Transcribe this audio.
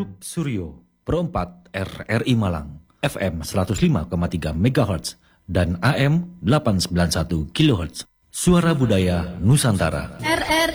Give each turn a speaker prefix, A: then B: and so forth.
A: YouTube Suryo Pro 4 RRI Malang FM 105,3 MHz dan AM 891 kHz. Suara Budaya Nusantara.
B: RRI